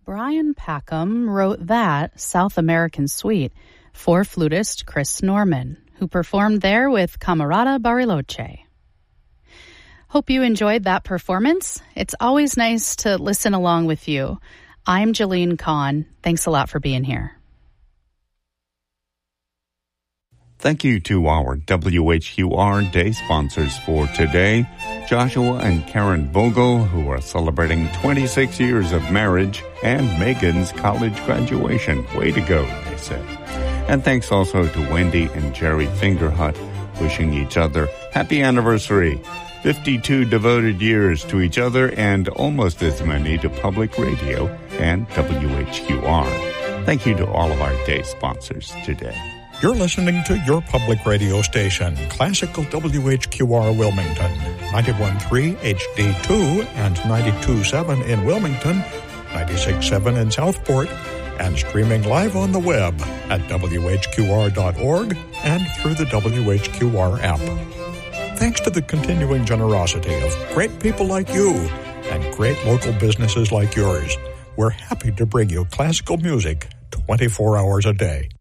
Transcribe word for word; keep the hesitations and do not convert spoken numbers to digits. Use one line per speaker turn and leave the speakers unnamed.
Brian Packham wrote that South American suite for flutist Chris Norman, who performed there with Camarada Bariloche. Hope you enjoyed that performance. It's always nice to listen along with you. I'm Jolene Kahn. Thanks a lot for being here.
Thank you to our W H Q R Day sponsors for today, Joshua and Karen Vogel, who are celebrating twenty-six years of marriage, and Megan's college graduation. Way to go, they say. And thanks also to Wendy and Jerry Fingerhut, wishing each other happy anniversary. fifty-two devoted years to each other and almost as many to public radio and W H Q R. Thank you to all of our day sponsors today.
You're listening to your public radio station, Classical W H Q R Wilmington, ninety-one point three H D two and ninety-two point seven in Wilmington, ninety-six point seven in Southport, and streaming live on the web at W H Q R dot org and through the W H Q R app. Thanks to the continuing generosity of great people like you and great local businesses like yours, we're happy to bring you classical music twenty-four hours a day.